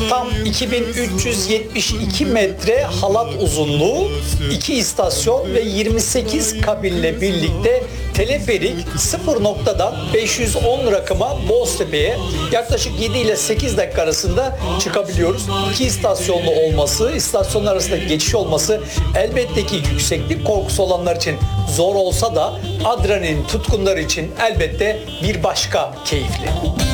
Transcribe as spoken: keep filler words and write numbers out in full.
Tam iki bin üç yüz yetmiş iki metre halat uzunluğu, iki istasyon ve yirmi sekiz kabinle birlikte teleferik sıfır noktadan beş yüz on rakıma Boztepe'ye yaklaşık yedi ile sekiz dakika arasında çıkabiliyoruz. İki istasyonlu olması, istasyonlar arasında geçiş olması elbette ki yükseklik korkusu olanlar için zor olsa da adrenalin tutkunları için elbette bir başka keyifli.